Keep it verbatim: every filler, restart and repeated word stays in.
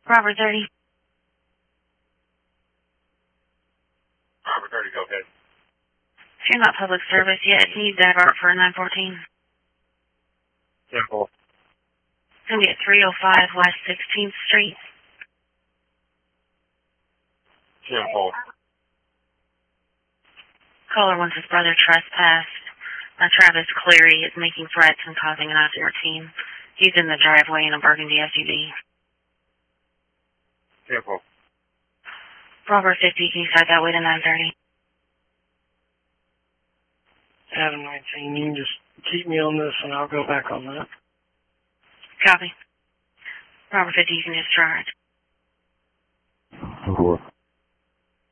Robert thirty. Robert thirty, go ahead. If you're not public service yet, can you divert for nine fourteen? Simple. It's going to be at three oh five West sixteenth Street. Simple. Caller wants his brother trespassed. Uh, Travis Cleary is making threats and causing an I fourteen. He's in the driveway in a burgundy S U V. Simple. Robert fifty, can you start that way to nine thirty? Adam nineteen, you can just keep me on this and I'll go back on that. Copy. Robert fifty, you can discharge. Four.